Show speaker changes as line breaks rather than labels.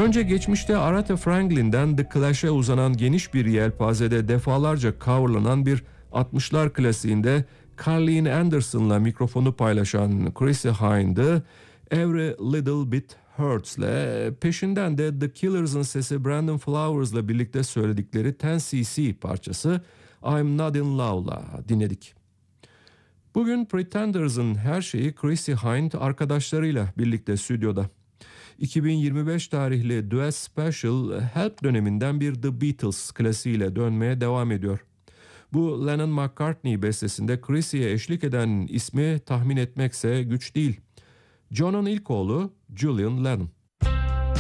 Önce geçmişte Aretha Franklin'den The Clash'e uzanan geniş bir yelpazede defalarca coverlanan bir 60'lar klasiğinde Carleen Anderson'la mikrofonu paylaşan Chrissie Hynde, Every Little Bit Hurts'le, peşinden de The Killers'ın sesi Brandon Flowers'la birlikte söyledikleri 10cc parçası I'm Not In Love'la dinledik. Bugün Pretenders'ın her şeyi Chrissie Hynde arkadaşlarıyla birlikte stüdyoda. 2025 tarihli Duet Special, Help döneminden bir The Beatles klasiğiyle dönmeye devam ediyor. Bu Lennon-McCartney bestesinde Chrissie'ye eşlik eden ismi tahmin etmekse güç değil. John'un ilk oğlu Julian Lennon.